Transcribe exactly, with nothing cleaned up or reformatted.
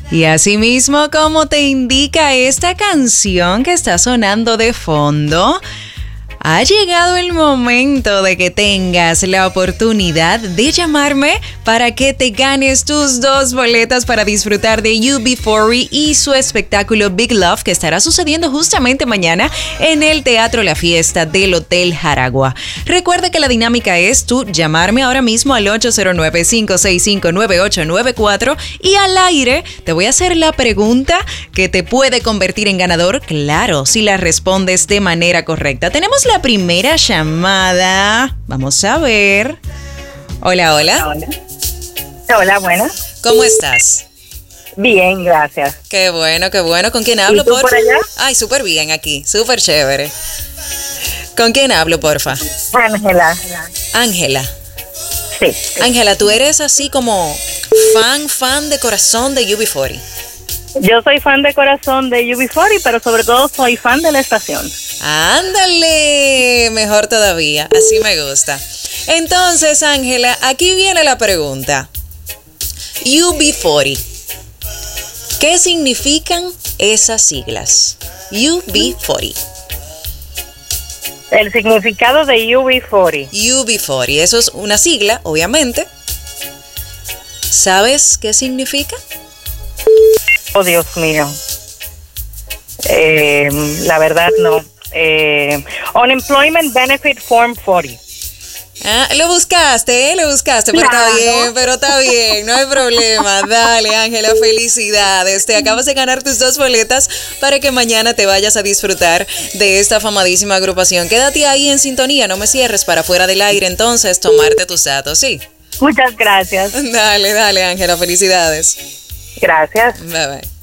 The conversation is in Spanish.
Y asimismo, como te indica esta canción que está sonando de fondo, ha llegado el momento de que tengas la oportunidad de llamarme para que te ganes tus dos boletas para disfrutar de U B cuarenta y su espectáculo Big Love, que estará sucediendo justamente mañana en el Teatro La Fiesta del Hotel Jaragua. Recuerda que la dinámica es tú llamarme ahora mismo al ocho cero nueve, cinco seis cinco, nueve ocho nueve cuatro y al aire te voy a hacer la pregunta que te puede convertir en ganador, claro, si la respondes de manera correcta. Tenemos la primera llamada. Vamos a ver. Hola, hola. Hola. Hola, buenas. ¿Cómo estás? Bien, gracias. Qué bueno, qué bueno. ¿Con quién hablo, ¿Y tú porfa? por allá? Ay, súper bien aquí. Súper chévere. ¿Con quién hablo, porfa? Ángela. Ángela. Sí. Ángela, tú eres así como fan, fan de corazón de U B cuarenta. Yo soy fan de corazón de U B cuarenta, pero sobre todo soy fan de la estación. Ándale, mejor todavía, así me gusta. Entonces, Ángela, aquí viene la pregunta. U B cuarenta. ¿Qué significan esas siglas? U B cuarenta. El significado de U B cuarenta. U B cuarenta, eso es una sigla, obviamente. ¿Sabes qué significa? Oh, Dios mío. Eh, la verdad no. Eh, Unemployment Benefit Form cuarenta. Ah, lo buscaste, ¿eh? Lo buscaste, pero Claro. está bien, pero está bien, no hay problema. Dale, Ángela, felicidades. Te acabas de ganar tus dos boletas para que mañana te vayas a disfrutar de esta famadísima agrupación. Quédate ahí en sintonía, no me cierres para fuera del aire, entonces tomarte tus datos, ¿sí? Muchas gracias. Dale, dale, Ángela, felicidades. Gracias. Bye, bye.